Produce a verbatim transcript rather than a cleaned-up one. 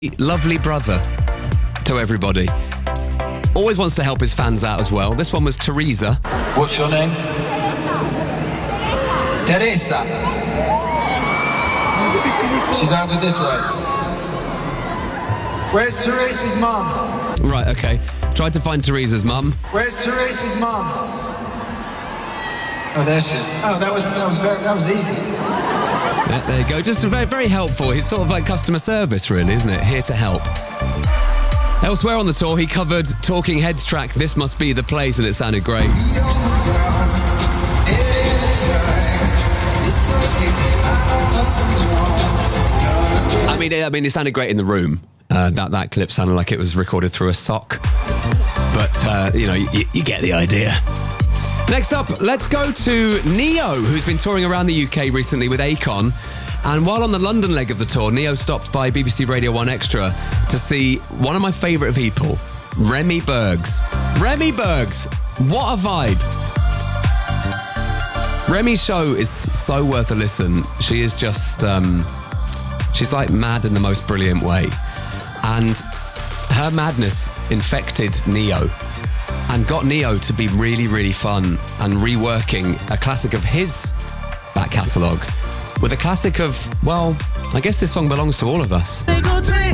Lovely brother to everybody. Always wants to help his fans out as well. This one was Teresa. What's your name? Teresa. She's over this way. Where's Teresa's mum? Right, okay. Tried to find Teresa's mum. Where's Teresa's mum? Oh, there she is. Oh, that was that was very, that was easy. Yeah, there you go. Just very, very helpful. He's sort of like customer service, really, isn't it? Here to help. Elsewhere on the tour, he covered Talking Heads' track, This Must Be the Place, and it sounded great. I mean, I mean, it sounded great in the room. Uh, that, that clip sounded like it was recorded through a sock. But, uh, you know, you, you get the idea. Next up, let's go to Neo, who's been touring around the U K recently with Akon. And while on the London leg of the tour, Neo stopped by B B C Radio one Extra to see one of my favourite people, Remi Bergs. Remi Bergs, what a vibe. Remi's show is so worth a listen. She is just, um, she's like mad in the most brilliant way. And her madness infected Neo and got Neo to be really, really fun and reworking a classic of his back catalogue with a classic of, well, I guess this song belongs to all of us. They go train,